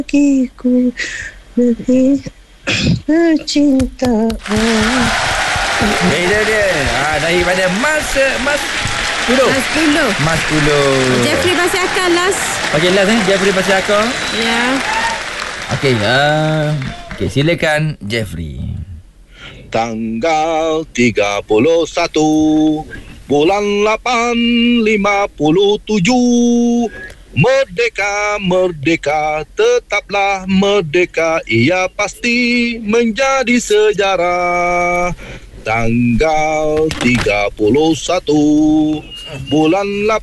bagiku lebih percintaan. Itu dia. Daripada Mas Pulo. Mas Pulo. Jeffrey masih akan last. Okey, last Jeffrey masih akan. Ya. Okey, silakan Jeffrey. Tanggal 31 bulan 8 57. Merdeka, merdeka, tetaplah merdeka. Ia pasti menjadi sejarah. Tanggal 31 bulan 8